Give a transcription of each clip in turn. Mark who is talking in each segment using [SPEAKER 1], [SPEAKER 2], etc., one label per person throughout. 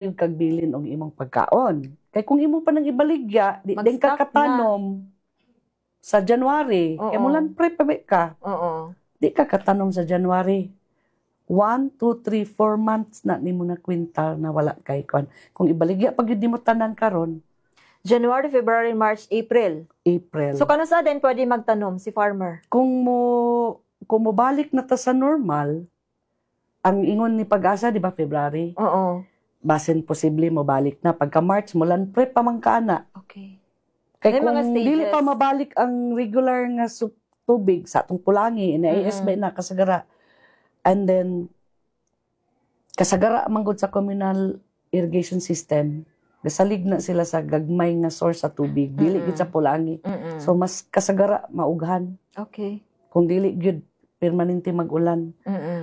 [SPEAKER 1] gyud kag bilin og imong pagkaon. Kay kung imo pa nang ibaligya, di din ka
[SPEAKER 2] Mag-stock
[SPEAKER 1] katanom sa January. Kay
[SPEAKER 2] Oo.
[SPEAKER 1] mulan pre pa ka.
[SPEAKER 2] Oo.
[SPEAKER 1] Di ka katanom sa January. 1, 2, 3, 4 months na nimo na kwintal na wala kay kon. Kung ibaligya pag gyud nimo tanan karon,
[SPEAKER 2] January, February, March, April.
[SPEAKER 1] April.
[SPEAKER 2] So kano sa din pwede magtanom si farmer?
[SPEAKER 1] kung mo balik na ta sa normal, ang ingon ni Pag-asa di ba February,
[SPEAKER 2] Oo.
[SPEAKER 1] basin posible mo balik na pagka March mulan pre pamangkana.
[SPEAKER 2] Okay.
[SPEAKER 1] Kay
[SPEAKER 2] May mga
[SPEAKER 1] kung dili
[SPEAKER 2] stages.
[SPEAKER 1] pa mabalik ang regular nga tubig sa atong pulangi, inaayos ba na kasagara. And then kasagara manggod sa communal irrigation system, gasalig na sila sa gagmay nga source sa tubig, dili gid sa pulangi. So mas kasagara maughan
[SPEAKER 2] Okay.
[SPEAKER 1] kung dili gyud permanente mag-ulan.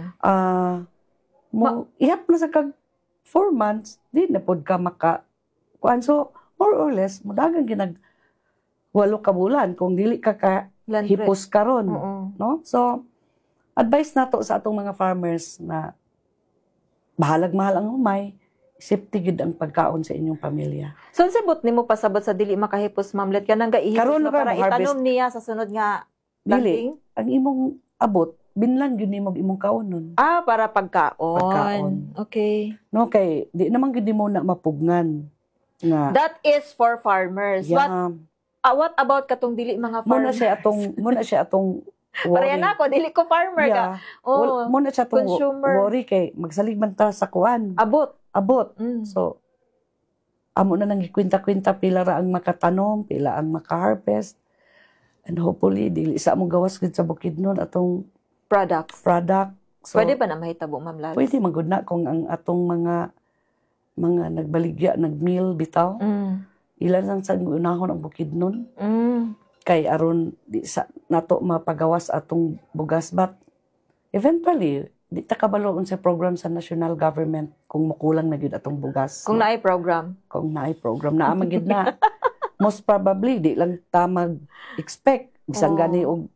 [SPEAKER 1] Ihap na sa kag 4 months, di na pod ka kuan. So more or less mudagan ginag 8 ka bulan kung dili ka hipos karon,
[SPEAKER 2] Oo.
[SPEAKER 1] no? So advice nato sa atong mga farmers na bahalag mahal ang humay, safety gid ang pagkaon sa inyong pamilya.
[SPEAKER 2] So sibot nimo pasabot sa dili makahipos mamlet ka nang gaihipos
[SPEAKER 1] Karon
[SPEAKER 2] na
[SPEAKER 1] na ba,
[SPEAKER 2] para
[SPEAKER 1] harvest?
[SPEAKER 2] itanom niya sa sunod nga
[SPEAKER 1] Dili,
[SPEAKER 2] planting?
[SPEAKER 1] ang imong abot, binlan gyud nimo imong kaonon.
[SPEAKER 2] Para pagkaon.
[SPEAKER 1] Pagkaon.
[SPEAKER 2] Okay.
[SPEAKER 1] No, kay di naman gid mo na mapugnan nga.
[SPEAKER 2] That is for farmers.
[SPEAKER 1] Yeah.
[SPEAKER 2] What about katong dili mga
[SPEAKER 1] Muna
[SPEAKER 2] farmers?
[SPEAKER 1] siya atong
[SPEAKER 2] Pareha na ako, dili ko farmer ka.
[SPEAKER 1] Yeah.
[SPEAKER 2] Oh,
[SPEAKER 1] Muna siya atong
[SPEAKER 2] consumer.
[SPEAKER 1] worry kay magsalig man ta sa kuan.
[SPEAKER 2] Abot.
[SPEAKER 1] So amo na nang ikwinta-kwinta pila ra ang makatanom, pila ang maka-harvest. And hopefully dili sa mo gawas gid sa Bukidnon atong
[SPEAKER 2] Products.
[SPEAKER 1] product. So
[SPEAKER 2] Pwede ba na mahitabo, Ma'am Lals?
[SPEAKER 1] pwede magud na kung ang atong mga nagbaligya, nagmeal bitaw. Ilan lang sa unahon ang Bukidnon. Kay aron di sa nato mapagawas atong bugas, but eventually di ta kabalo sa program sa national government kung mukulang na gyud atong bugas.
[SPEAKER 2] Kung naay program.
[SPEAKER 1] Kung naay program na magid na. Most probably di lang ta mag-expect bisan gani og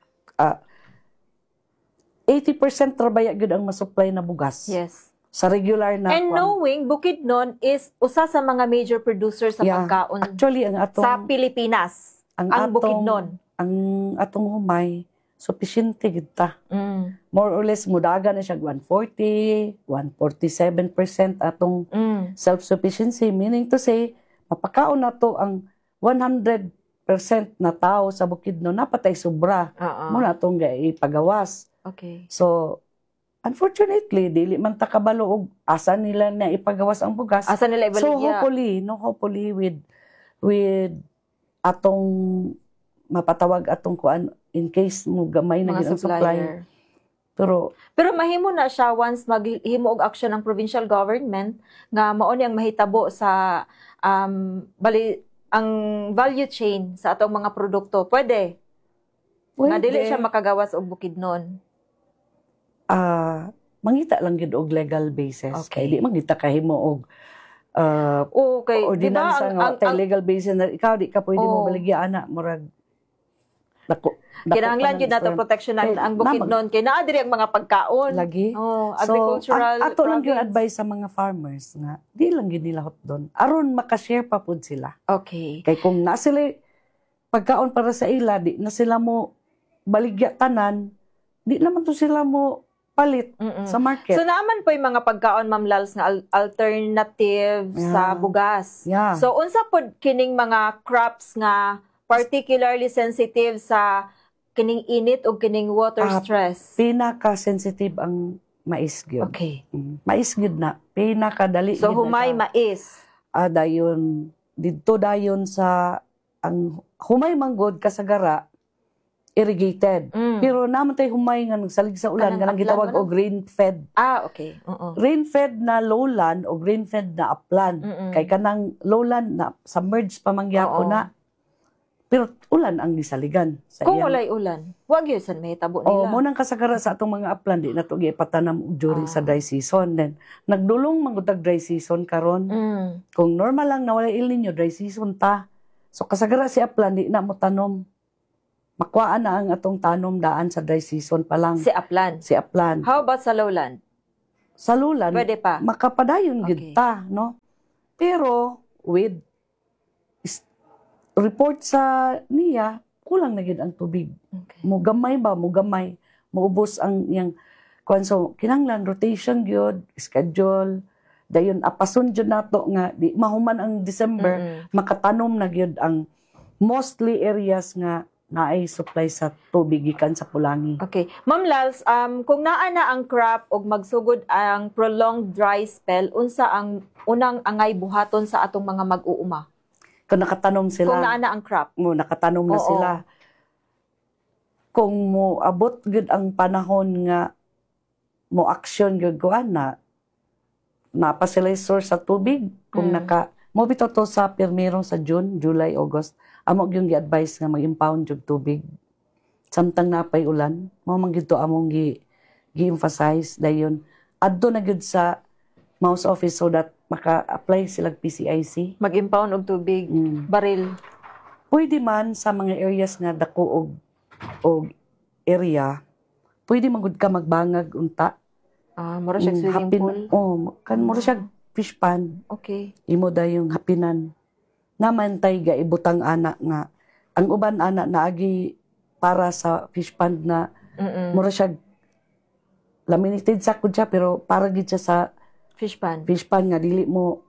[SPEAKER 1] 80% trabaya gyud ang masupply na bugas.
[SPEAKER 2] Yes.
[SPEAKER 1] Sa regular na
[SPEAKER 2] And knowing Bukidnon is usa sa mga major producers sa pagkaon
[SPEAKER 1] actually ang atong
[SPEAKER 2] sa Pilipinas. Ang Bukidnon.
[SPEAKER 1] Ang atong humay sufficiente gid ta. More or less mudaga na siya 140, 147% atong self-sufficiency, meaning to say mapakaon na to ang 100% na tao sa Bukidnon napatay sobra. Mo na tong ipagawas.
[SPEAKER 2] Okay.
[SPEAKER 1] So unfortunately dili man ta kabalo og asa nila na ipagawas ang bugas.
[SPEAKER 2] Asa nila
[SPEAKER 1] So
[SPEAKER 2] ibaligya?
[SPEAKER 1] hopefully with atong mapatawag atong kuan in case mo gamay na
[SPEAKER 2] mga
[SPEAKER 1] gyud ang supply.
[SPEAKER 2] supplier.
[SPEAKER 1] Pero
[SPEAKER 2] mahimo na siya once maghimo og action ng provincial government nga mao ni ang mahitabo sa ang value chain sa atong mga produkto. Pwede. Nga dili siya makagawas og Bukidnon.
[SPEAKER 1] Mangita lang gyud og legal basis.
[SPEAKER 2] Okay.
[SPEAKER 1] Kay di mangita kahimo og
[SPEAKER 2] Okay,
[SPEAKER 1] ordinansa nga tay legal basis na ikaw di ka pwede mo baligya ana murag
[SPEAKER 2] kinahanglan gyud nato protection ang Bukidnon kay naa diri ang mga pagkaon.
[SPEAKER 1] Lagi.
[SPEAKER 2] Agricultural.
[SPEAKER 1] So ato lang gyud advice sa mga farmers nga di lang gyud nila hotdon aron maka-share pa pud sila.
[SPEAKER 2] Okay.
[SPEAKER 1] Kay kung na sila pagkaon para sa ila, di na sila mo baligya tanan, di naman to sila mo palit sa market.
[SPEAKER 2] So naaman po yung mga pagkaon, Ma'am Lals, nga alternative sa bugas.
[SPEAKER 1] Yeah.
[SPEAKER 2] So unsa pod kining mga crops nga particularly sensitive sa kining init o kining water stress?
[SPEAKER 1] Pinaka-sensitive ang mais gyud.
[SPEAKER 2] Okay.
[SPEAKER 1] Mais gyud na. Pinakadali.
[SPEAKER 2] So humay mais.
[SPEAKER 1] Dayon didto dayon sa ang humay manggod kasagara irrigated. Pero naman tay humay nga nagsalig sa ulan nga lang gitawag og rain-fed.
[SPEAKER 2] Okay.
[SPEAKER 1] Rain-fed na lowland o rain-fed na upland. Kay kanang lowland na submerged pa mangyapon na. Pero ulan ang gisaligan sa
[SPEAKER 2] Kung
[SPEAKER 1] iyang.
[SPEAKER 2] walay ulan, wag yun sa mahitabo nila.
[SPEAKER 1] Mo nang kasagara sa atong mga upland di na to gipatanam during sa dry season. Then nagdulong mangutag dry season karon. Kung normal lang na walay El Nino dry season ta. So kasagara si upland di na mo tanom. Makuhaan na ang atong tanom daan sa dry season pa lang.
[SPEAKER 2] Si upland.
[SPEAKER 1] Si upland.
[SPEAKER 2] How about sa lowland?
[SPEAKER 1] salulan,
[SPEAKER 2] Pwede pa.
[SPEAKER 1] makapadayon
[SPEAKER 2] Okay.
[SPEAKER 1] gid ta, no? Pero with report sa niya, kulang na gid ang tubig.
[SPEAKER 2] Okay.
[SPEAKER 1] Mugamay ba, mugamay. Muubos ang yang kuan, so kinahanglan rotation gyud, schedule. Dayon apason jud nato nga di mahuman ang December, makatanom na gyud ang mostly areas nga naay supply sa tubig gikan sa Pulangi.
[SPEAKER 2] Okay. Ma'am Lals, kung naa na ang crop og magsugod ang prolonged dry spell, unsa ang unang angay buhaton sa atong mga mag-uuma?
[SPEAKER 1] Kung nakatanom sila,
[SPEAKER 2] Kung naa na ang crop.
[SPEAKER 1] nakatanom na
[SPEAKER 2] Oo.
[SPEAKER 1] sila. Kung mo abot gyud ang panahon nga mo action gyud kuan na napa sila source sa tubig, kung mo bitaw to sa pirmero sa June, July, August, amo gyud gi-advise nga mag-impound jud tubig. Samtang napay ulan, mo man gyud to among gi-emphasize dayon adto na gyud sa Mouse office so that maka-apply sila PCIC.
[SPEAKER 2] Mag-impound og tubig, baril.
[SPEAKER 1] Pwede man sa mga areas nga dako og area, pwede magud ka magbangag unta.
[SPEAKER 2] Mura siya swimming pool.
[SPEAKER 1] Mura siya fish pond.
[SPEAKER 2] Okay.
[SPEAKER 1] Imo da yung hapinan. Namantay ga ibutang anak nga. Ang uban anak naagi para sa fish pond na mura siya laminated sa siya pero para gid siya sa
[SPEAKER 2] Fish pond
[SPEAKER 1] nga dili mo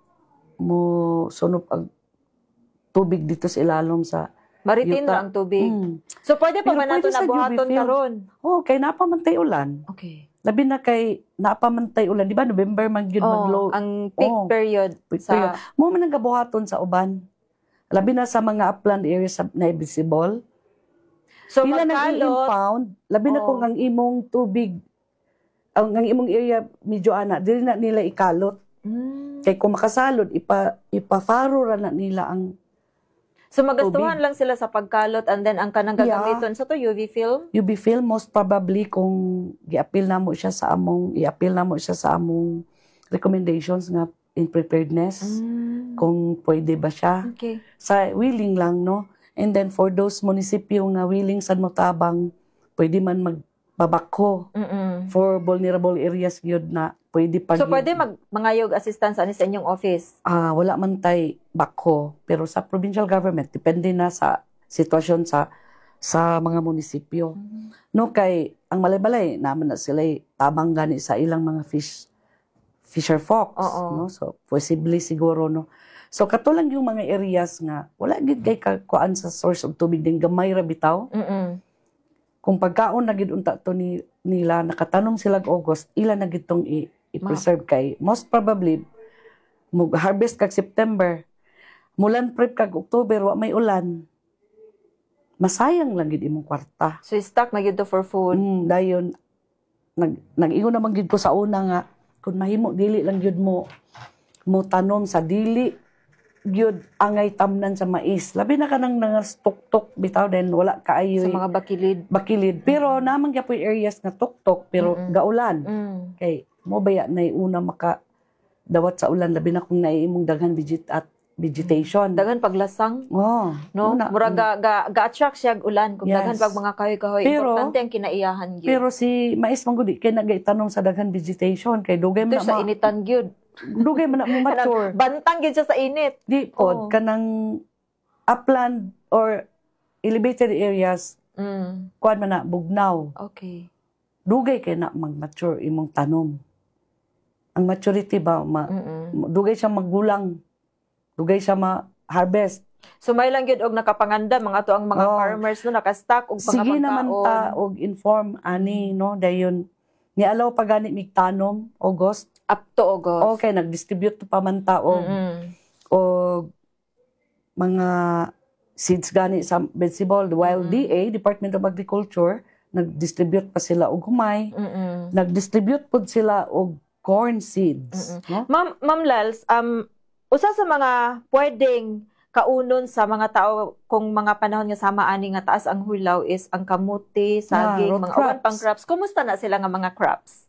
[SPEAKER 1] sunop ang tubig dito sa ilalom sa
[SPEAKER 2] maritin
[SPEAKER 1] yuta.
[SPEAKER 2] ang tubig. So pwede pa
[SPEAKER 1] Pero
[SPEAKER 2] ba nato
[SPEAKER 1] pwede sa
[SPEAKER 2] nabuhaton
[SPEAKER 1] UV field.
[SPEAKER 2] karon?
[SPEAKER 1] Kay napamantay ulan.
[SPEAKER 2] Okay.
[SPEAKER 1] Labi na kay napamantay ulan, di ba? November man gyud mag-low.
[SPEAKER 2] Ang peak period sa
[SPEAKER 1] Mo man nagabuhaton sa uban. Labi na sa mga upland areas na visible.
[SPEAKER 2] So
[SPEAKER 1] Sila nang
[SPEAKER 2] magkalot.
[SPEAKER 1] i-impound, labi na kung ang imong tubig, ang imong area medyo ana, dili na nila ikalot. Kay kung makasalod, ipafaro ra na nila ang
[SPEAKER 2] So magastuhan lang sila sa pagkalot and then ang kanang gagamiton sa to UV film?
[SPEAKER 1] UV film most probably kung i-appeal na mo siya sa among recommendations nga in preparedness. Kung pwede ba siya.
[SPEAKER 2] Okay.
[SPEAKER 1] Sa willing lang, no? And then for those munisipyo nga willing sa motabang, pwede man magbabako for vulnerable areas yun na pwede pag...
[SPEAKER 2] So pwede mangayog assistance ani sa inyong office?
[SPEAKER 1] Wala man tay bako. Pero sa provincial government, depende na sa sitwasyon sa mga munisipyo. No, kay ang malay-balay, naman na sila tabang gani sa ilang mga fisher folks. No? So, possibly siguro, no? So, katulang yung mga areas nga, wala gid kay kuan sa source of tubig din gamay ra bitaw. Kung pagkaon na gid unta to nila, nakatanom sila August, ila na gid tong i-preserve kay. Most probably, harvest kag September, mulan prep kag October, wa may ulan. Masayang lang gid imong kwarta.
[SPEAKER 2] So stock na gid to for food?
[SPEAKER 1] Dayon, nag-ingon naman gid ko sa una nga, kung mahimo, dili lang gid mo tanom sa dili, gyud angay tamnan sa mais. Labi na kanang nangastok-tok bitaw then wala kaayo
[SPEAKER 2] sa mga
[SPEAKER 1] bakilid. Pero naman gyapon areas nga tok-tok pero gaulan. Kay mo baya na una maka dawat sa ulan labi na kung naiimong daghan vegetation.
[SPEAKER 2] Daghan paglasang.
[SPEAKER 1] No.
[SPEAKER 2] Mura ga-attract siya ulan kung daghan pag mga kahoy-kahoy.
[SPEAKER 1] Pero,
[SPEAKER 2] importante ang kinaiyahan gyud.
[SPEAKER 1] Pero si mais manggudi kay nagaitanong sa daghan vegetation kay dugay man
[SPEAKER 2] sa initan gyud.
[SPEAKER 1] Dugay man na mature.
[SPEAKER 2] Bantang gyud siya sa init.
[SPEAKER 1] Di pod kanang upland or elevated areas kuan man na bugnaw.
[SPEAKER 2] Okay.
[SPEAKER 1] Dugay kay na mag-mature imong tanom. Ang maturity ba dugay siya maggulang. Dugay siya ma-harvest.
[SPEAKER 2] So may lang gyud og nakapanganda mga to ang mga farmers no naka-stock og mga
[SPEAKER 1] sige
[SPEAKER 2] pagkaon.
[SPEAKER 1] Naman ta og inform ani no dayon ni alaw pa gani mig tanom August
[SPEAKER 2] up to August.
[SPEAKER 1] Okay, nag-distribute pa man ta og mga seeds gani sa vegetable. While DA, Department of Agriculture, nag-distribute pa sila og humay. Nag-distribute pud sila og corn seeds. No?
[SPEAKER 2] Ma'am Lals, usa sa mga pwedeng kaunon sa mga tao kung mga panahon nga sama ani nga taas ang hulaw is ang kamuti, saging, mga uban pang crops. Kumusta na sila nga mga crops?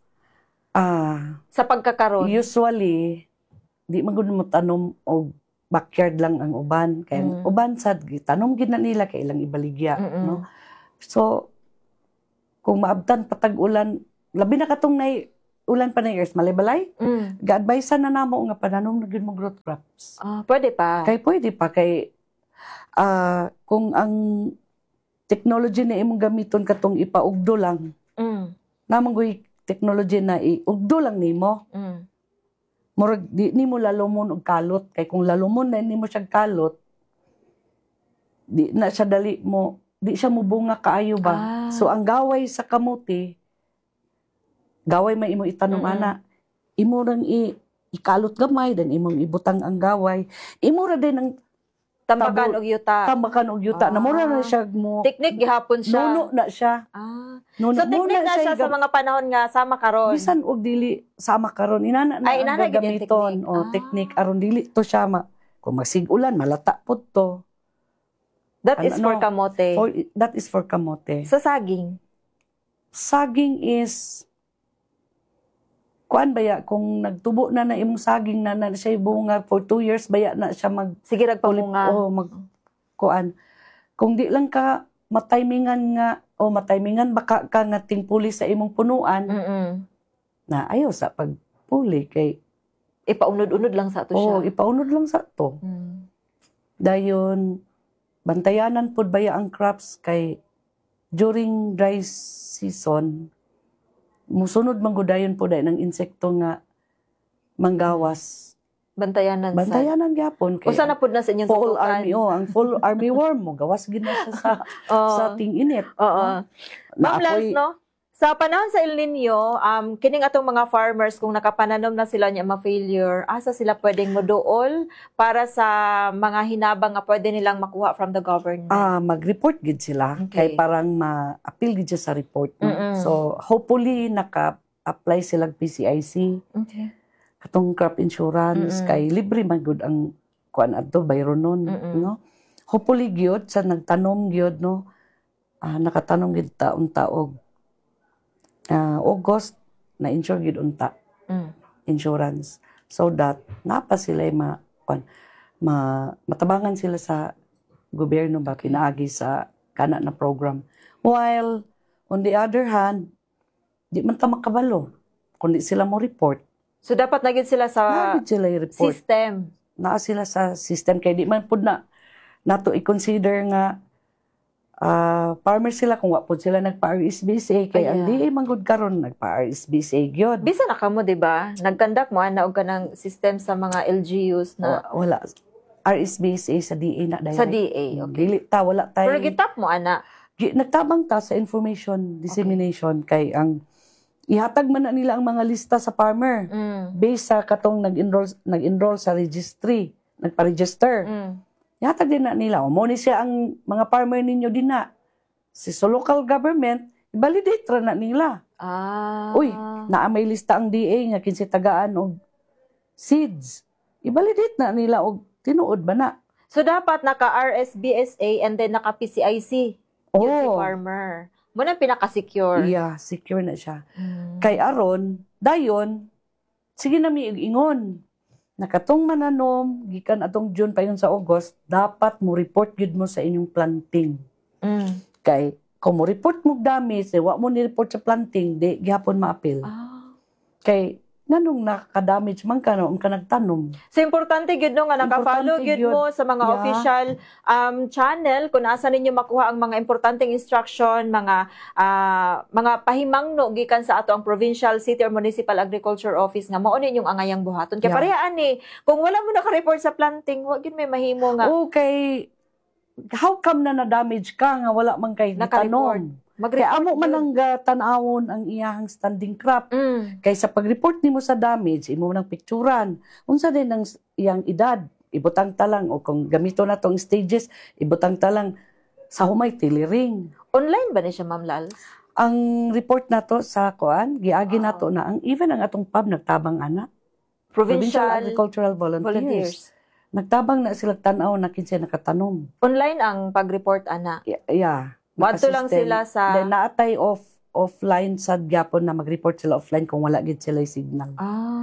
[SPEAKER 2] Sa pagkakaroon?
[SPEAKER 1] Usually, di man gud mo tanom og backyard lang ang uban. Kaya uban sad tanom gid na nila kay ilang ibaligya, no? So kung maabtan patag ulan, labi na katong nay ulan pa na years malay-balay. Ga-advise na namo nga pananom na gyud mo growth crops.
[SPEAKER 2] Pwede pa.
[SPEAKER 1] Kay pwede pa kay kung ang technology na imong gamiton katong ipaugdo lang. Namang goy technology na iugdo lang nimo. Murag di nimo lalumon og kalot kay kung lalumon na nimo siya kalot di na siya dali mo di siya mubunga kaayo ba. So ang gaway sa kamuti gaway may imo itanom ana imo rang ikalot gamay dan imong ibutang ang gaway imo ra din ang
[SPEAKER 2] tambakan og yuta
[SPEAKER 1] na mura na siya mo
[SPEAKER 2] teknik gihapon siya
[SPEAKER 1] nuno na siya
[SPEAKER 2] so teknik na siya sa mga panahon nga sama karon
[SPEAKER 1] bisan og dili sama karon inana na gamiton teknik aron dili to siya kung magsig-ulan malata pud to.
[SPEAKER 2] That is for kamote.
[SPEAKER 1] That is for kamote.
[SPEAKER 2] Sa saging?
[SPEAKER 1] Saging is, kuan baya, kung nagtubo na imong saging na siya bunga for 2 years, baya na siya
[SPEAKER 2] sige, nagpamunga.
[SPEAKER 1] Kuan. Kung di lang ka mataymingan baka ka nga tingpuli sa imong punuan, na ayaw sa pagpuli, kay
[SPEAKER 2] ipaunod-unod lang sa to siya.
[SPEAKER 1] Ipaunod lang sa to. Dayon, bantayanan pod baya ang crops kay during dry season musunod man gud dayon pod ng insekto nga manggawas.
[SPEAKER 2] Bantayanan
[SPEAKER 1] gyapon kay
[SPEAKER 2] usa na pod na sa inyong
[SPEAKER 1] fall
[SPEAKER 2] tutukan.
[SPEAKER 1] army ang fall army worm mo gawas gid na siya sa ting-init.
[SPEAKER 2] Ma'am Lals, no? Sa panahon sa El Nino, kining atong mga farmers, kung nakapananom na sila niya ma-failure, asa sila pwedeng moduol para sa mga hinabang nga pwede nilang makuha from the government?
[SPEAKER 1] Mag-report gid sila. Kay parang ma-appeal gid sa report. No? So, hopefully, naka-apply sila PCIC.
[SPEAKER 2] Okay.
[SPEAKER 1] Katong crop insurance. Kay libre man gud ang kuan adto bayro nun. No? Hopefully, gyud sa nagtanom gyud, no? Nakatanom gid taon-taog. August na insure gid unta insurance so that napa sila matabangan sila sa gobyerno ba pinaagi sa kana na program, while on the other hand di man ta makabalo kundi sila mo report.
[SPEAKER 2] So dapat na gid sila sa system,
[SPEAKER 1] naa sila sa system kay di man pud na nato i-consider nga farmers sila kung wapod sila nagpa-RSBCA kay ang di manggod karon nagpa-RSBCA gyud.
[SPEAKER 2] Bisa na kamo di ba? Nagkandak mo ana og kanang system sa mga LGUs na
[SPEAKER 1] wala RSBCA sa DA na dayon.
[SPEAKER 2] Sa DA, okay.
[SPEAKER 1] Dili ta wala tay.
[SPEAKER 2] Pero gitap mo ana.
[SPEAKER 1] Nagtabang ta sa information dissemination kay ang ihatag man na nila ang mga lista sa farmer based sa katong nag-enroll sa registry, nagpa-register. Yatag din na nila. Mo ni siya ang mga farmer ninyo din na. Sa local government, i-validate ra na nila. Uy, may lista ang DA nga kinsi tagaan og seeds. I-validate na nila og tinuod ba na.
[SPEAKER 2] So dapat naka-RSBSA and then naka-PCIC yung si farmer. Muna pinaka-secure.
[SPEAKER 1] Yeah, secure na siya. Kay aron, dayon, sige na mi ingon. Nakatong mananom, gikan atong June pa yun sa August, dapat mo report yun mo sa inyong planting. Kay, kung mo report mo damage, wa mo ni-report sa planting, di gihapon ma-appeal. Kay, nanong nakaka-damage man ka no, ka nagtanom.
[SPEAKER 2] So, importante gyud no nga naka-follow gyud mo sa mga official channel kung asa ninyo makuha ang mga importanteng instruction, mga pahimangno gikan sa ato ang provincial, city or municipal agriculture office nga mao ninyong angayang buhaton. Kaya parehas ni, kung wala mo naka-report sa planting, wa gyud may mahimo nga.
[SPEAKER 1] Okay. How come na na-damage ka nga wala man kay naka-report? Kaya amo man ang tanawon ang iyahang standing crop. Kaya sa pag-report nimo sa damage, imo nang picturan. Unsa din ang iyang edad, ibutang talang o kung gamito na tong stages, ibutang talang sa humay tiliring.
[SPEAKER 2] Online ba ni siya, Ma'am Lals?
[SPEAKER 1] Ang report nato sa kuan, giagi nato na ang even ang atong PAB nagtabang ana. Provincial Agricultural Volunteers. Nagtabang na sila tan-aw na kinsa nakatanom.
[SPEAKER 2] Online ang pag-report ana.
[SPEAKER 1] Yeah.
[SPEAKER 2] Wadto lang sila sa
[SPEAKER 1] then naatay offline sa gyapon na mag-report sila offline kung wala gid sila signal.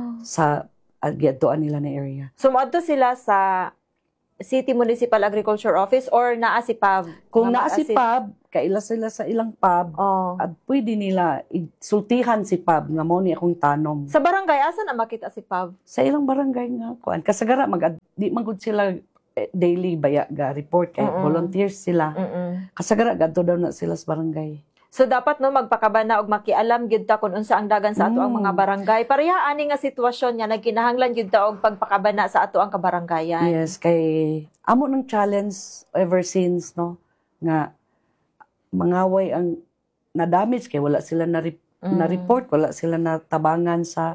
[SPEAKER 1] Sa giadtoan nila na area.
[SPEAKER 2] So moadto sila sa City Municipal Agriculture Office or naa si PAB?
[SPEAKER 1] Kung naa si PAB, kaila sila sa ilang pub at pwede nila sultihan si pub nga mo ni akong tanom.
[SPEAKER 2] Sa barangay asa na makita si pub?
[SPEAKER 1] Sa ilang barangay nga kuan kasagara di magud sila daily baya ga report kay volunteers sila. Kasagara gadto daw na sila sa barangay.
[SPEAKER 2] So dapat no magpakabana og makialam gyud ta kun unsa ang dagan sa ato ang mga barangay. Pareha ani nga sitwasyon nga nagkinahanglan gyud ta og pagpakabana sa ato ang kabarangayan.
[SPEAKER 1] Yes, kay amo ng challenge ever since no nga mangaway ang na-damage kay wala sila na-report, wala sila natabangan sa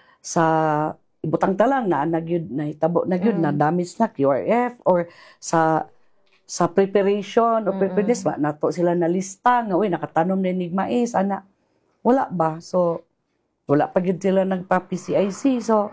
[SPEAKER 1] ibutang talang na nagyud na hitabo nagyud na damage na QRF or sa preparation o preparedness ba nato sila na lista nga uy nakatanom na nig mais ana wala ba so wala pa gid sila nagpa-PCIC so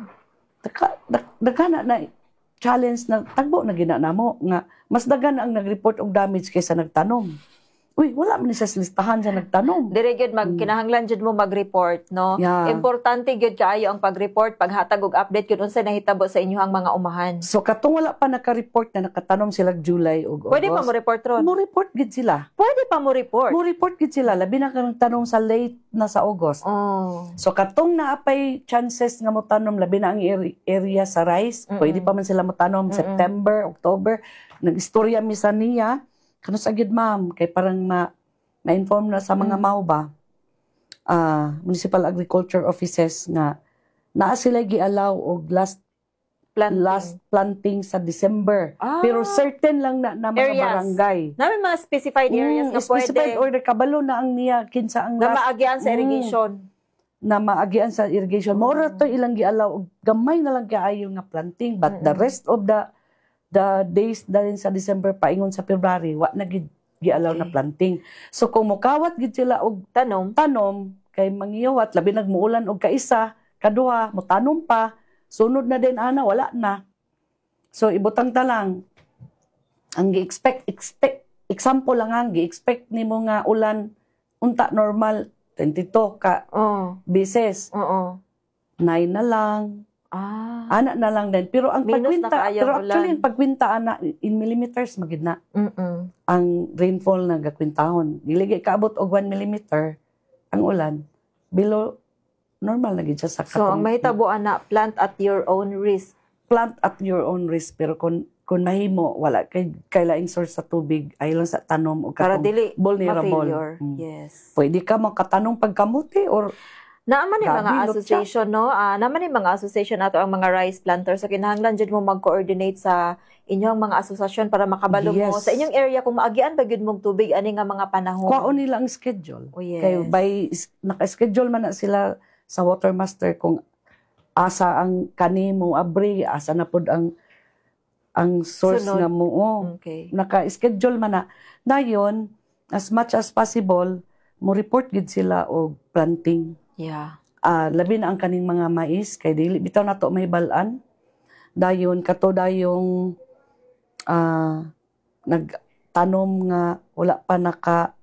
[SPEAKER 1] dagana na challenge na tagbo na gina namo nga mas daghan ang nag-report og damage kaysa nagtanom. Uy, wala man siya listahan sa nagtanom.
[SPEAKER 2] Dire gyud kinahanglan jud mo mag-report, no?
[SPEAKER 1] Yeah.
[SPEAKER 2] Importante gyud kaayo ang pag-report, paghatag og update kun unsa nahitabo sa inyong mga umahan.
[SPEAKER 1] So katong wala pa naka-report na nakatanom sila July ug August.
[SPEAKER 2] Pwede pa mo report ron?
[SPEAKER 1] Mo report gid sila.
[SPEAKER 2] Pwede pa mo report.
[SPEAKER 1] Mo report gid sila labi na kanang tanong sa late na sa August. So katong naapay chances nga mo tanom labi na ang area sa rice, pwede pa man sila mo tanom September, October. Nag-istorya mi sa niya kano sa gid ma'am kay parang ma-inform na sa mga mauba municipal agriculture offices nga naa sila gi-allow og last planting sa December. Pero certain lang na mga
[SPEAKER 2] areas.
[SPEAKER 1] Barangay.
[SPEAKER 2] Namin mga specified areas na pwede.
[SPEAKER 1] Specified order kabalo na ang niya kinsa ang
[SPEAKER 2] na maagian sa irrigation.
[SPEAKER 1] Na maagian sa irrigation. Mora to ilang gi-allow og gamay na lang kaayo nga planting but the rest of the days dalin sa December paingon sa February wa na gid gi-allow na planting. So kung mukawat gid sila og tanom kay manghiyawat labi nagmuulan og kaisa, kaduha mo tanom pa, sunod na din ana wala na. So ibutang ta lang ang gi-expect example lang ang gi-expect nimo nga ulan unta normal 22 ka beses. 9 na lang. Ana na lang din. Pero ang pagkwinta, actually, ang pagkwinta ana in millimeters magid na. Ang rainfall na gakwintahon. Dili kaabot og 1 millimeter ang ulan. Below normal na gid siya sa katong.
[SPEAKER 2] So ang mahitabo ana plant at your own risk.
[SPEAKER 1] Plant at your own risk pero kung mahimo wala kay laing source sa tubig ay lang sa tanom o
[SPEAKER 2] para dili
[SPEAKER 1] vulnerable.
[SPEAKER 2] Yes.
[SPEAKER 1] Pwede ka magkatanong pagkamuti or
[SPEAKER 2] Naman ni mga association, no? Naman ni mga association ato ang mga rice planters. So, kinahanglan dyan mo mag-coordinate sa inyong mga asosasyon para makabalo mo. Sa inyong area, kung maagian ba yun mong tubig, ani nga mga panahon?
[SPEAKER 1] Kuwaon nila ang schedule.
[SPEAKER 2] Yes.
[SPEAKER 1] Kaya naka-schedule man na sila sa Watermaster kung asa ang kanimo abri, asa na pod ang source nga mo.
[SPEAKER 2] Okay.
[SPEAKER 1] Naka-schedule man na. Dayon, as much as possible, mo report gid sila og planting.
[SPEAKER 2] Yeah.
[SPEAKER 1] Labi na ang kaning mga mais kay dili bitaw nato may balan. Dayon kato dayong nagtanom nga wala pa naka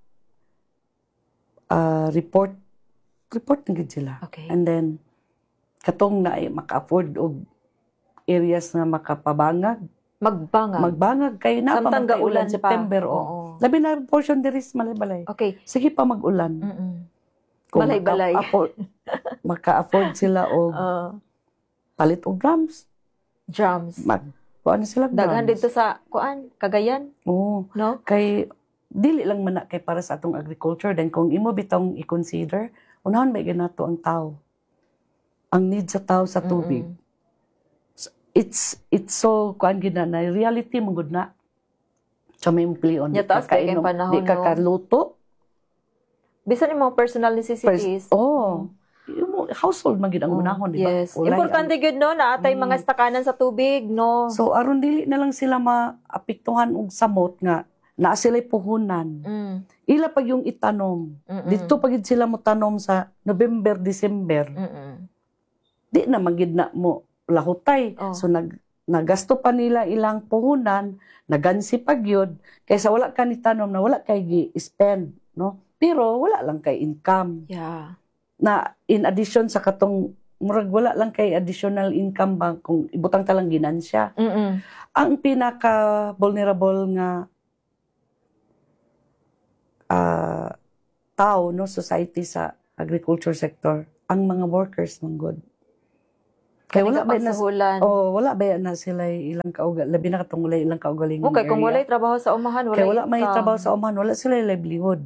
[SPEAKER 1] report na gid sila.
[SPEAKER 2] Okay.
[SPEAKER 1] And then katong na maka-afford og areas nga makapabangag. Magbangag kay na pa mag-ulan September labi na portion diri sa Malaybalay.
[SPEAKER 2] Okay.
[SPEAKER 1] Sige pa mag-ulan. Kung
[SPEAKER 2] Balay-balay.
[SPEAKER 1] maka-afford sila og palit og drums. Kuan sila drums.
[SPEAKER 2] Daghan dito sa Cagayan.
[SPEAKER 1] Oo.
[SPEAKER 2] No?
[SPEAKER 1] Kay dili lang man na kay para sa atong agriculture then kung imo bitong i-consider unahon may ganato ang tao. Ang need sa tao sa tubig. It's so kuan gid na reality mo gud na. So may implion.
[SPEAKER 2] Di ka
[SPEAKER 1] kaluto.
[SPEAKER 2] Bisan yung mga personal necessities.
[SPEAKER 1] Yung household magid ang unahon, di ba?
[SPEAKER 2] Yes. Importante gud no na atay mga stakanan sa tubig, no.
[SPEAKER 1] So aron dili na lang sila maapektuhan og samot nga naa sila puhunan. Ila pag yung itanom. Dito pagid sila mo tanom sa November, December. Di na magid na mo lahutay. So nagasto pa nila ilang puhunan, nagansi pagyod kaysa wala ka ni tanom na wala kay gi-spend, no? Pero wala lang kay income.
[SPEAKER 2] Yeah.
[SPEAKER 1] Na in addition sa katong murag wala lang kay additional income ba kung ibutang talang ginansya. Ang pinaka vulnerable nga tao, no, society sa agriculture sector, ang mga workers ng good. Kaya wala ba na wala ba na sila ilang kaugal, labi na katong wala ilang kaugalingon
[SPEAKER 2] okay, kung wala trabaho sa umahan, wala.
[SPEAKER 1] Kaya wala may trabaho sa umahan, wala sila livelihood.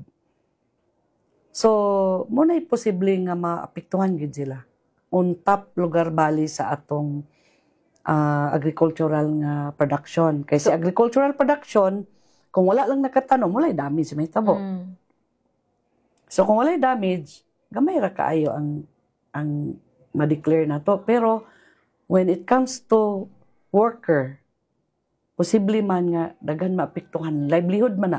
[SPEAKER 1] So, muna posible nga maapektuhan gid sila. On top lugar bali sa atong agricultural nga production. Kasi agricultural production, kung wala lang nakatanom, wala damage may tabo. So kung wala damage, gamay ra kaayo ang ma-declare na to. Pero when it comes to worker, posible man nga daghan maapektuhan, livelihood man na.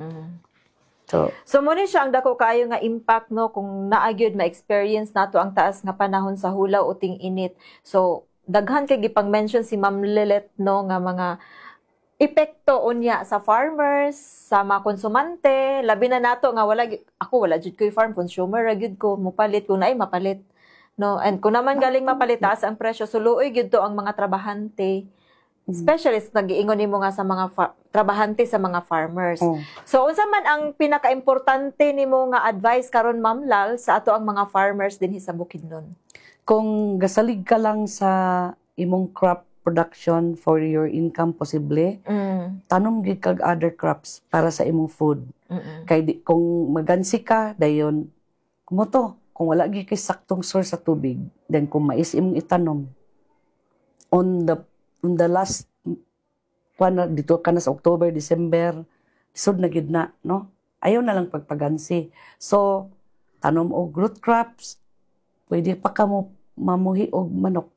[SPEAKER 1] So
[SPEAKER 2] mo ni siya ang dako kaayo nga impact, no, kung naagyod ma-experience nato ang taas nga panahon sa hulaw o ting-init. So daghan kay gipang mention si Ma'am Lilet, no, nga mga epekto unya sa farmers, sa mga konsumante, labi na nato nga wala jud ko'y farm consumer, ra gyud ko mopalit kung naay mapalit, no, and kung naman galing mapalit taas ang presyo, suluoy gyud to ang mga trabahante. Specialist nag-iingon nimo nga sa mga trabahante sa mga farmers. So unsa man ang pinaka-importante nimo nga advice karon, Ma'am Lal, sa ato ang mga farmers dinhi sa Bukidnon?
[SPEAKER 1] Kung gasalig ka lang sa imong crop production for your income posible, tanom gid kag other crops para sa imong food. Kay kung magansi ka dayon kumoto, kung wala gid kay saktong source sa tubig, then kung mais imong itanom on the last dito ka na sa October, December, sud na gid na, no? Ayaw na lang pagpagansi. So tanom og root crops, pwede pa ka mo mamuhi og manok.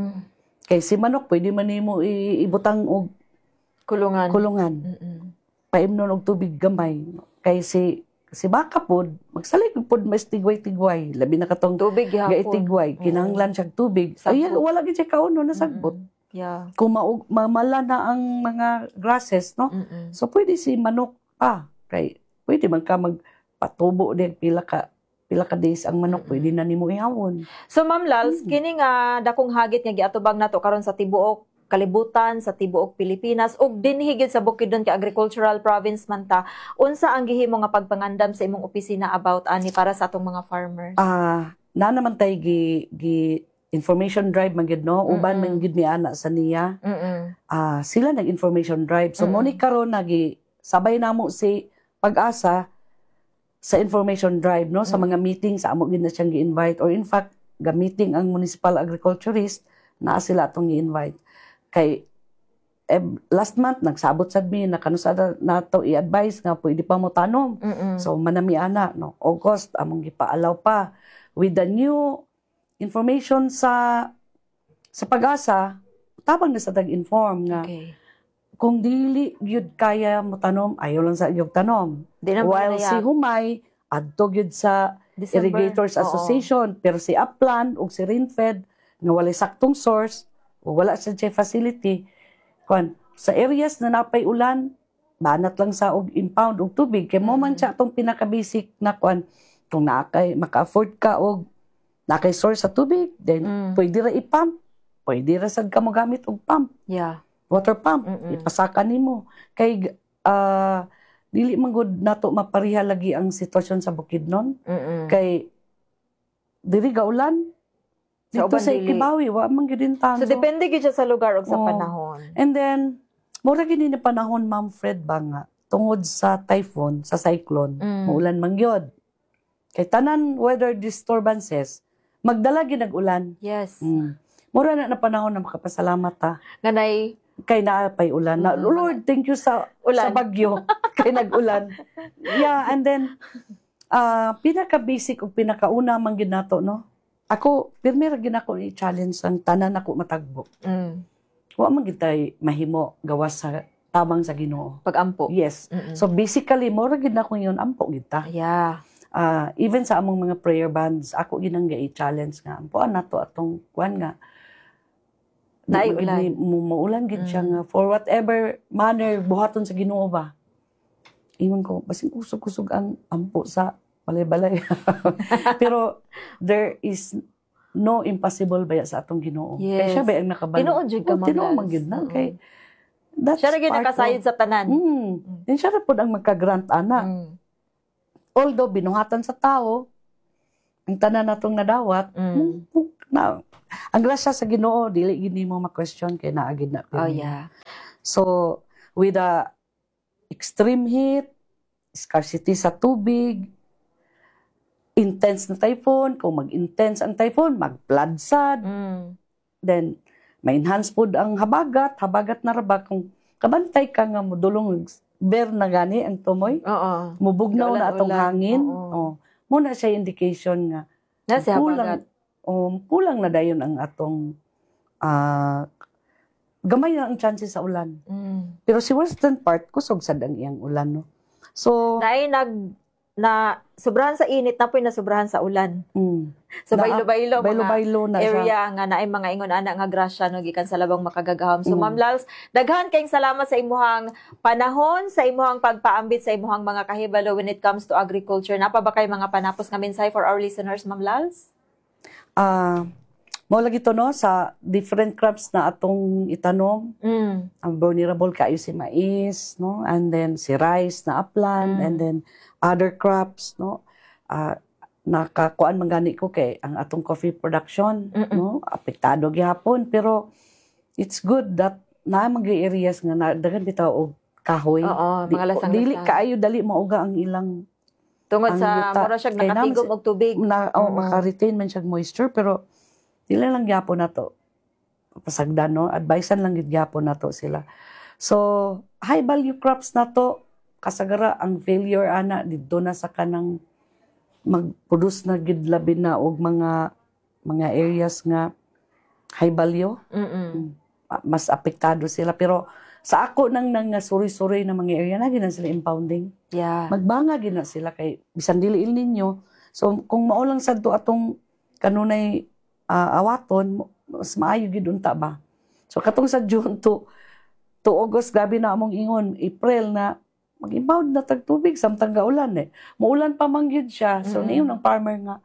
[SPEAKER 1] Kay si manok pwede man nimo ibutang og kulungan. Paimnon og tubig gamay. Kay si baka pod magsalig pod mas tigway-tigway, labi na katong
[SPEAKER 2] tubig gihapon
[SPEAKER 1] tigway, kinahanglan siya tubig. Ay wala gid siya kauno na sagbot. Kung mamala na ang mga grasses, no? So pwede si manok kay pwede man ka magpatubo din pila ka days ang manok, pwede na nimo ihawon.
[SPEAKER 2] So Ma'am Lals, kini nga dakong hagit nga giatubang nato karon sa tibuok kalibutan, sa tibuok Pilipinas ug dinhi gyud sa Bukidnon kay agricultural province man ta, unsa ang gihimo nga pagpangandam sa imong opisina about ani para sa atong mga farmers?
[SPEAKER 1] Na naman tay gi information drive man gyud, no, uban man gyud mi ana sa niya. Sila nag-information drive. So mo ni karon sabay namo si Pag-asa sa information drive, no, sa mga meeting sa amo gid na siyang gi-invite, or in fact gamiting ang municipal agriculturist na sila atong gi-invite. Kay last month nagsabot sad mi na kanusada nato i-advise nga pwede pa mo tanom. So manami ana, no, August among gipaalaw pa with the new information sa Pag-asa, tabang na sa tag-inform nga kung dili gyud kaya mo tanom, ayaw lang sa iyong tanom. While si Humay adto gyud sa December. Irrigators Association, pero si Upland ug si Rinfed nga walay saktong source o wala sa facility, sa areas na napay ulan, banat lang sa og impound og tubig. Kay mo man siya itong pinaka-basic na kung maka-afford ka og nakay source sa tubig, then pwede ra i-pump. Pwede ra sad ka mo gamit og pump. Water pump, ipasaka nimo. Kay dili man gud nato mapariha lagi ang sitwasyon sa Bukidnon. Kay diri gaulan. Dito sa Ikibawi, wa man gid tan.
[SPEAKER 2] So depende gid siya sa lugar ug sa panahon.
[SPEAKER 1] And then mura gid ni panahon, Ma'am Fred, ba nga tungod sa typhoon, sa cyclone, muulan man gyud. Kay tanan weather disturbances, magdala gid nag-ulan.
[SPEAKER 2] Yes.
[SPEAKER 1] Mura na panahon na makapasalamat ta.
[SPEAKER 2] Ganay
[SPEAKER 1] kay naapay ulan. Lord, thank you sa bagyo kay nag-ulan. Yeah, and then pinaka-basic o pinakauna man gid nato, no. Ako pirmi ra gid ako i-challenge ang tanan ako matagbo. Wa man gid tay mahimo gawas sa tabang sa Ginoo.
[SPEAKER 2] Pag-ampo.
[SPEAKER 1] Yes. So basically mo ra gid nako yon ampo gid ta. Even sa among mga prayer bands, ako ginang i-challenge nga ampoan nato atong kuan nga maulan gid siya nga for whatever manner buhaton sa Ginoo ba. Ingon ko basing kusog-kusog ang ampo sa balay-balay. Pero there is no impossible baya sa atong Ginoo. Kaya siya ba ang nakabalo.
[SPEAKER 2] Tinuod jud ka man.
[SPEAKER 1] Tinuod man gid na kay
[SPEAKER 2] siya ra gid nakasayod sa tanan.
[SPEAKER 1] Din siya ra pud ang magka-grant ana. although binuhatan sa tao, ang tanan natong nadawat, na, ang grasya sa Ginoo dili gini mo ma-question kay naagid na.
[SPEAKER 2] Oh, yeah.
[SPEAKER 1] So, with the extreme heat, scarcity sa tubig, intense na typhoon, kung mag-intense ang typhoon, mag-floodsad, then ma-enhance po ang habagat na raba, kung kabantay ka nga mo, dulong bear na gani ang tumoy, mubugnaw na atong hangin, muna siya indication nga,
[SPEAKER 2] nasa habagat.
[SPEAKER 1] Kulang na dayon ang atong gamay na ang chances sa ulan. Pero si western part, kusog sad ang iyang ulan, no? So,
[SPEAKER 2] na sobrahan sa init na po na sobrahan sa ulan. So baylo-baylo
[SPEAKER 1] na
[SPEAKER 2] area nga naay mga ingon ana nga grasya no gikan sa labang makagagahom. So Ma'am Lals, daghan kayong salamat sa imuhang panahon, sa imuhang pagpaambit sa imuhang mga kahibalo when it comes to agriculture. Napa ba kay mga panapos nga mensahe for our listeners, Ma'am Lals?
[SPEAKER 1] Mo lagi to no sa different crops na atong itanom. Ang vulnerable kayo si mais, no? And then si rice na upland, and then other crops, no? Nakakuan man gani ko kay ang atong coffee production, no? Apektado gyapon, pero it's good that na mga areas nga daghan bitaw og kahoy.
[SPEAKER 2] Mga lasang-lasa.
[SPEAKER 1] Dili kaayo dali mauga ang ilang
[SPEAKER 2] tungod sa mura siya nakatigom og tubig.
[SPEAKER 1] Maka-retain man siya moisture, pero dili lang gyapon nato pasagdan, no? Advisean lang gid gyapon nato sila. So high value crops nato kasagara ang failure ana didto na sa kanang mag-produce na gid labi na og mga areas nga high value. Mas apektado sila, pero sa ako nang suri-suri na mga area na gina sila impounding.
[SPEAKER 2] Yeah.
[SPEAKER 1] Magbanga gina sila kay bisan dili il ninyo. So kung maulang sadto atong kanunay awaton, mas maayo gid unta ba. So katong sa June to August gabi na among ingon, April na mag-impound na tagtubig samtang gaulan eh. Maulan pa man gyud siya. So niyon ng farmer nga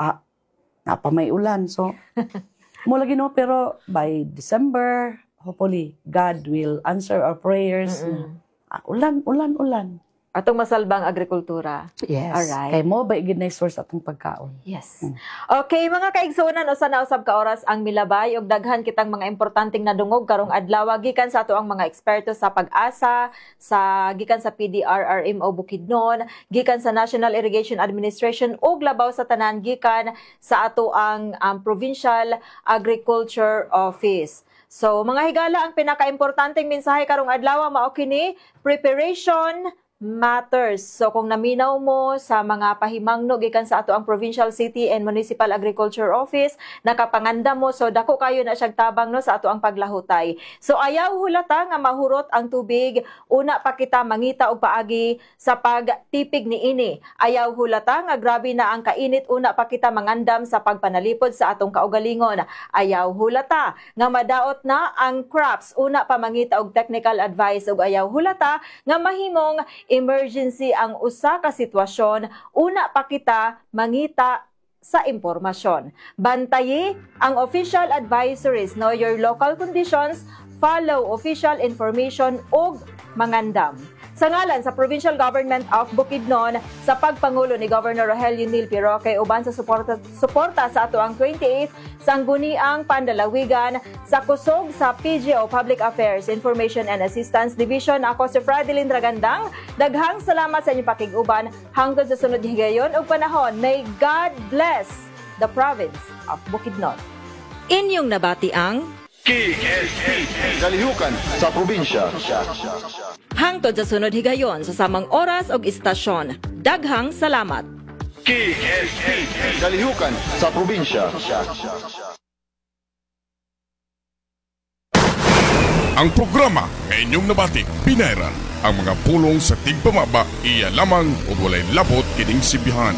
[SPEAKER 1] pa may ulan. So mo lagi no, pero by December hopefully God will answer our prayers. Ulan.
[SPEAKER 2] Atong masalbang agrikultura.
[SPEAKER 1] Yes.
[SPEAKER 2] Alright.
[SPEAKER 1] Kay mo ba gid na source atong pagkaon.
[SPEAKER 2] Yes. Okay, mga kaigsunan, usa na usab ka oras ang milabay ug daghan kitang mga importanteng nadungog karong adlaw gikan sa ato ang mga eksperto sa pag-asa, gikan sa PDRRMO Bukidnon, gikan sa National Irrigation Administration ug labaw sa tanan gikan sa ato ang Provincial Agriculture Office. So, mga higala, ang pinaka-importanteng mensahe karong adlaw mao kini, preparation matters. So kung naminaw mo sa mga pahimangno gikan sa ato ang Provincial City and Municipal Agriculture Office, nakapanganda mo, so dako kayo na siyang tabang no sa ato ang paglahutay. So ayaw hulata nga mahurot ang tubig, una pa kita mangita og paagi sa pagtipig niini. Ayaw hulata nga grabe na ang kainit, una pa kita mangandam sa pagpanalipod sa atong kaugalingon. Ayaw hulata nga madaot na ang crops, una pa mangita og technical advice, ug ayaw hulata nga mahimong emergency ang usa ka sitwasyon, una pa kita mangita sa impormasyon. Bantayi ang official advisories, know your local conditions, follow official information ug mangandam. Sa ngalan sa Provincial Government of Bukidnon, sa pagpangulo ni Governor Rogelio Neil Piroque, uban sa suporta sa ato ang 28th Sangguniang Pandalawigan sa kusog sa PGO Public Affairs, Information and Assistance Division. Ako si Fradeline Dragandang. Daghang salamat sa inyong pakiguban hanggang sa sunod higayon ug panahon. May God bless the province of Bukidnon. Inyong nabati ang
[SPEAKER 3] Kalihukan sa probinsya.
[SPEAKER 2] hangtod sa sunod higayon sa samang oras og istasyon. Daghang salamat.
[SPEAKER 3] Kalihukan sa probinsya.
[SPEAKER 4] Ang programa nga inyong nabati, pinairan. Ang mga pulong sa tigpamaba, iya lamang o walay labot kining sibihan.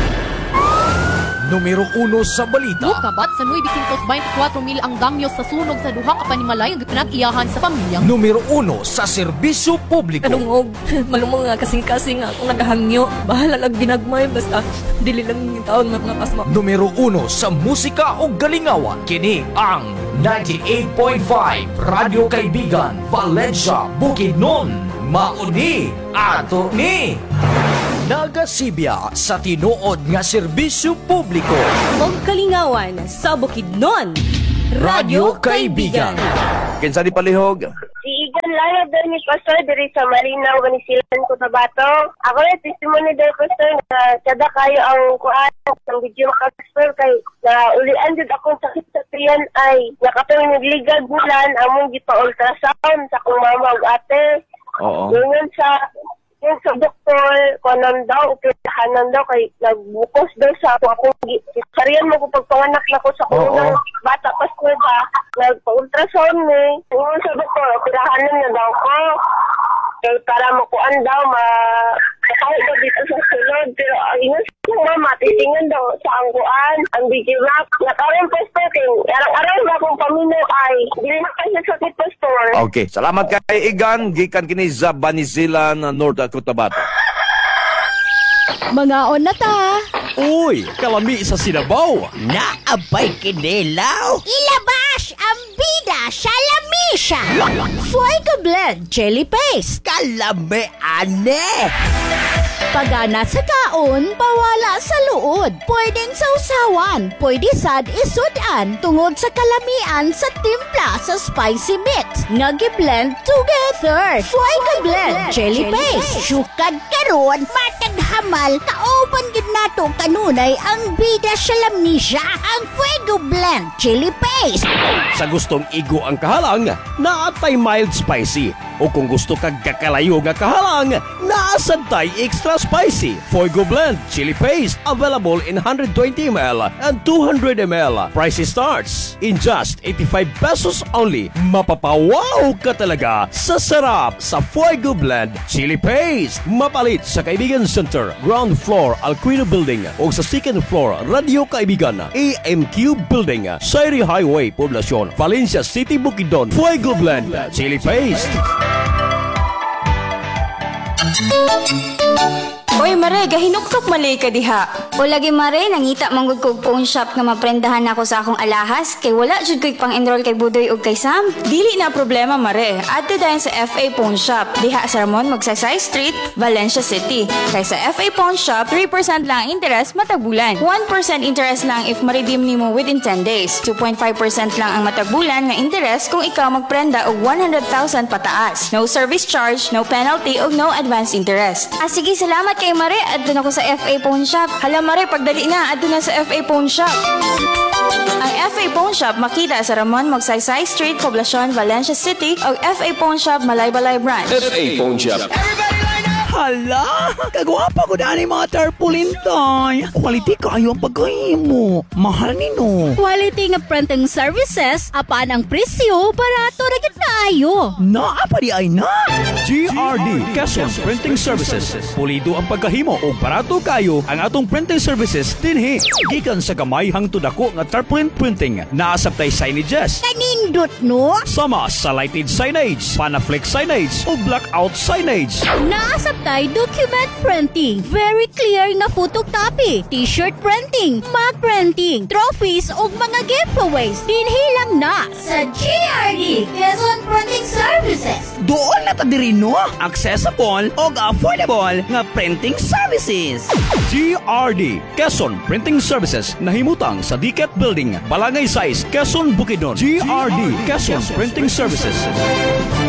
[SPEAKER 5] Numero 1 sa balita.
[SPEAKER 6] Kabat sa 924,000 ang damyos sa sunog sa duha ka panimalay ang pinag-iyahan sa pamilya.
[SPEAKER 5] Numero 1 sa serbisyo publiko.
[SPEAKER 7] Kanungog, malumong nga kasing-kasing nga akong nagahangyo. Bahala lang ginagmay, basta dili lang yung taon mga pasma.
[SPEAKER 5] Numero 1 sa musika o galingawan. Kini ang 98.5 Radio Kaibigan, Valencia, Bukidnon. Mauni, ato ni nagasibya sa tinuod nga serbisyo publiko.
[SPEAKER 7] Og kalingawan sa Bukidnon.
[SPEAKER 5] Radyo Kaibigan.
[SPEAKER 8] Kinsa di palihog?
[SPEAKER 9] Si Igan Laya daw ni Pastor diri sa Malinaw, Ganisilan, Cotabato. Ako rin testimony daw Pastor na kada kayo ang kuan ng video Pastor kay na ulian jud akong sakit sa tiyan ay nakatong nagligad bulan among gipa-ultrasound sa akong mama ug ate.
[SPEAKER 8] Oo.
[SPEAKER 9] Yung sa doktor, kanan daw, operahanan daw, kay nagbukos daw sa akong sariyan mo kung pagpanganak na ko sa unang bata pa school ba, nagpa-ultrasound ni. Yung sa doktor, operahanan na daw ko. Kaya para makuan daw, kahit daw dito sa sulod. Pero ingon sa mama, titingnan daw sa angkuan, ang bigirap. Nakaroon Pastor, arang-arang ba akong pamino ay, hindi na kasi sakit Pastor.
[SPEAKER 8] Okay, salamat kay Igan, gikan kini sa Banisilan, North Cotabato.
[SPEAKER 10] Mga on na ta.
[SPEAKER 5] Uy, kalami sa Sinabaw. Naabay kinilaw.
[SPEAKER 10] Ilabas ang bida sa lamisa. Fuego Blend Chili Paste.
[SPEAKER 5] Kalami, ane.
[SPEAKER 10] Pagana sa kaon, bawala sa luod. Pwedeng sausawan, pwede sad isudan tungod sa kalamian sa timpla sa spicy mix. Nagi-blend together. Fuego Blend Chili Paste. Sukad karon, matag hamal, kauban gid nato kanunay ang bida sa lamisa. Ang Fuego Blend Chili Paste.
[SPEAKER 5] Sa gustong igo ang kahalang, naatay mild spicy. O kung gusto kag kakalayo nga kahalang, naasantay extra spicy. Fuego Blend Chili Paste available in 120 ml and 200 ml. Price starts in just 85 pesos only. Mapapawaw ka talaga sa sarap sa Fuego Blend Chili Paste. Mapalit sa Kaibigan Center, ground floor Alquino Building o sa second floor Radio Kaibigan, AMQ Building, Sairi Highway, Poblacion, Valencia City, Bukidnon. Fuego Blend Chili Paste.
[SPEAKER 11] Oy Mare, gahinuktok malay ka diha.
[SPEAKER 12] O lagi Mare, nangita manggod kog phone shop nga maprendahan ako sa akong alahas kay wala jud ko'y pang-enroll kay Budoy ug kay Sam.
[SPEAKER 11] Dili na problema Mare, adto dayon sa FA Phone Shop diha sa Ramon Magsaysay Street, Valencia City. Kay sa FA Phone Shop, 3% lang ang interest matag bulan. 1% interest lang if ma-redeem nimo within 10 days. 2.5% lang ang matag bulan nga interest kung ikaw magprenda og 100,000 pataas. No service charge, no penalty ug no advance interest.
[SPEAKER 12] Sige, salamat kay Mare, adto na ko sa FA Phone Shop.
[SPEAKER 11] Hala Mare, pagdali na, adto na sa FA Phone Shop. Ang FA Phone Shop makita sa Ramon Magsaysay Street, Poblacion, Valencia City o FA Phone Shop, Malaybalay Branch.
[SPEAKER 3] FA Phone Shop.
[SPEAKER 5] Hala, kagwapa ko dani mga tarpaulin toy. Quality kayo ang pagkahimo. Mahal nino.
[SPEAKER 10] Quality nga printing services, apan ang presyo, barato ra gyud kaayo.
[SPEAKER 5] Naa pa di ay na. GRD Quezon Printing Services. Pulido ang pagkahimo o barato kayo ang atong printing services dinhi. Gikan sa gamay hangtod dako nga tarpaulin printing. Naasabtay signages.
[SPEAKER 10] Kanindot no?
[SPEAKER 5] Sama sa lighted signage, panaflex signage o blackout signage.
[SPEAKER 10] Naasabtay document printing, very clear nga photocopy, t-shirt printing, mug printing, trophies ug mga giveaways. Dinhi lang na sa GRD Quezon Printing Services.
[SPEAKER 5] Doon na ta diri no, accessible ug affordable nga printing services. GRD Quezon Printing Services nahimutang sa Diket Building, Balangay 6, Quezon, Bukidnon. GRD Quezon Printing Services.